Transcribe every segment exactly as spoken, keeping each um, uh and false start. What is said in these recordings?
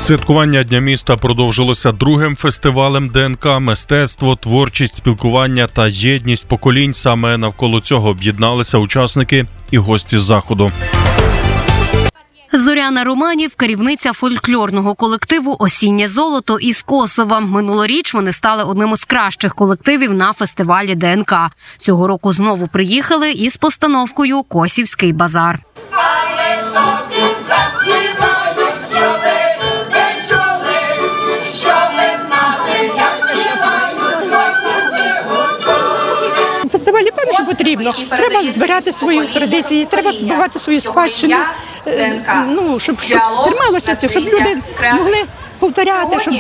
Святкування Дня міста продовжилося другим фестивалем ДНК «Мистецтво, творчість, спілкування та єдність поколінь». Саме навколо цього об'єдналися учасники і гості з заходу. Зоряна Романів – керівниця фольклорного колективу «Осіннє золото» із Косова. Минулоріч вони стали одним із кращих колективів на фестивалі ДНК. Цього року знову приїхали із постановкою «Косівський базар». Фестивалі, певно, що потрібно. Треба збирати свої традиції, треба збирати свою спадщину, ну, щоб, щоб трималося це, щоб люди могли повторяти, щоб,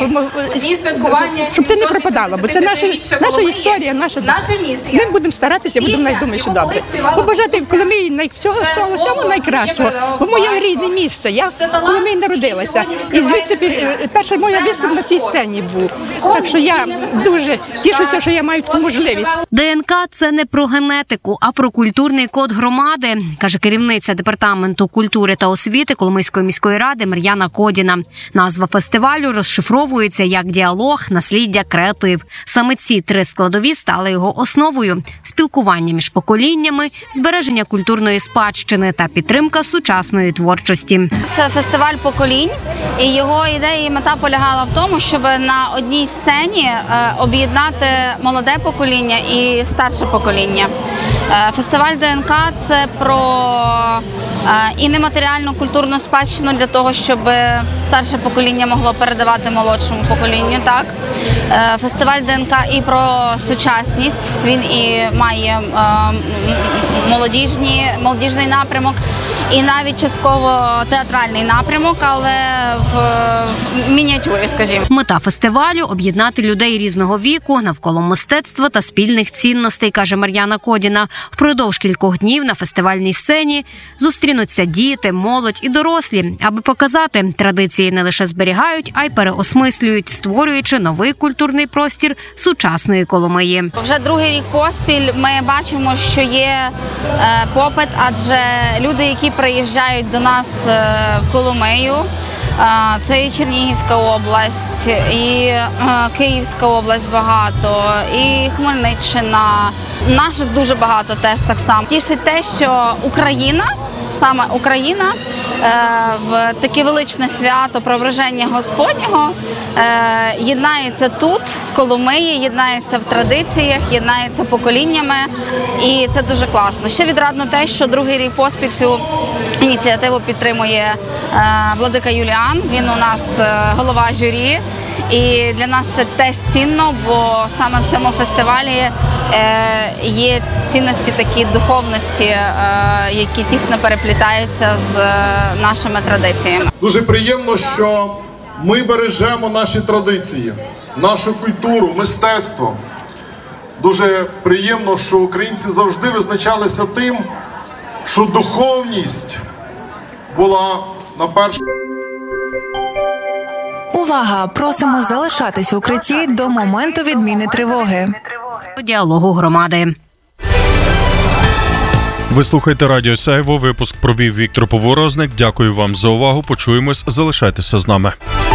щоб це не пропадало. Бо це наша, наша історія, наша. Ми будемо старатися, будемо, я думаю, що добре. Побажати в Коломиї всього всього найкращого. Бо моє рідне місце, я в Коломиї народилася. І звідси перша моя виступ на цій сцені був. Так що я дуже тішуся, що я маю таку можливість. ДНК – це не про генетику, а про культурний код громади, каже керівниця департаменту культури та освіти Коломийської міської ради Мар'яна Кодіна. Назва фестивалю розшифровується як діалог, насліддя, креатив. Саме ці три складові стали його основою – спілкування між поколіннями, збереження культурної спадщини та підтримка сучасної творчості. Це фестиваль поколінь, і його ідея і мета полягала в тому, щоб на одній сцені об'єднати молоде покоління і старше покоління. Фестиваль ДНК – це про і нематеріальну культурну спадщину для того, щоб старше покоління могло передавати молодшому поколінню. Так? Фестиваль ДНК і про сучасність, він і має молодіжні, молодіжний напрямок, і навіть частково театральний напрямок, але в, в мініатюрі, скажімо. Мета фестивалю – об'єднати людей різного віку навколо мистецтва та спільних цінностей, каже Мар'яна Кодіна. Впродовж кількох днів на фестивальній сцені зустрінуться діти, молодь і дорослі, аби показати, традиції не лише зберігають, а й переосмислюють, створюючи новий культурний простір сучасної Коломиї. Вже другий рік поспіль ми бачимо, що є попит, адже люди, які приїжджають до нас в Коломию, це і Чернігівська область, і Київська область багато, і Хмельниччина. Наших дуже багато теж так само. Тішить те, що Україна, саме Україна, в таке величне свято Преображення Господнього єднається тут, в Коломиї, єднається в традиціях, єднається поколіннями, і це дуже класно. Ще відрадно те, що другий рік поспіль цю ініціативу підтримує владика Юліан, він у нас голова журі. І для нас це теж цінно, бо саме в цьому фестивалі є цінності такі духовності, які тісно переплітаються з нашими традиціями. Дуже приємно, що ми бережемо наші традиції, нашу культуру, мистецтво. Дуже приємно, що українці завжди визначалися тим, що духовність була на першому. Увага! Просимо залишатись в укритті до моменту відміни тривоги. Діалогу громади. Ви слухаєте Радіо Сяйво. Випуск провів Віктор Поворозник. Дякую вам за увагу. Почуємось. Залишайтеся з нами.